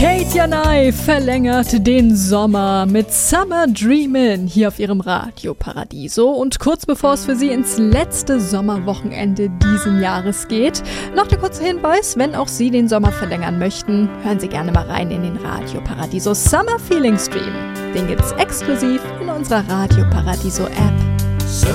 Kate Janai verlängert den Sommer mit Summer Dreamin' hier auf ihrem Radio Paradiso. Und kurz bevor es für sie ins letzte Sommerwochenende diesen Jahres geht, noch der kurze Hinweis, wenn auch Sie den Sommer verlängern möchten, hören Sie gerne mal rein in den Radio Paradiso Summer Feeling Stream. Den gibt's exklusiv in unserer Radio Paradiso App.